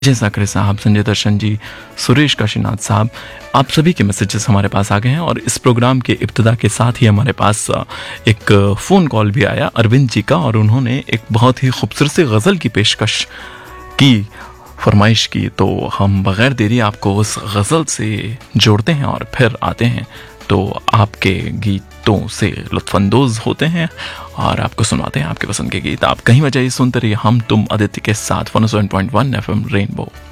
अजय साकरे साहब, संजय दर्शन जी, सुरेश काशीनाथ साहब, आप सभी के मैसेजेस हमारे पास आ गए हैं और इस प्रोग्राम के इब्तिदा के साथ ही हमारे पास एक फ़ोन कॉल भी आया अरविंद जी का, और उन्होंने एक बहुत ही खूबसूरत सी गज़ल की पेशकश की, फरमाइश की। तो हम बग़ैर देरी आपको उस गज़ल से जोड़ते हैं और फिर आते हैं तो आपके गीतों से लुत्फ़अंदोज़ होते हैं और आपको सुनाते हैं आपके पसंद के गीत। आप कहीं वजह सुनते रहिए हम तुम अदिति के साथ 107.1 FM रेनबो।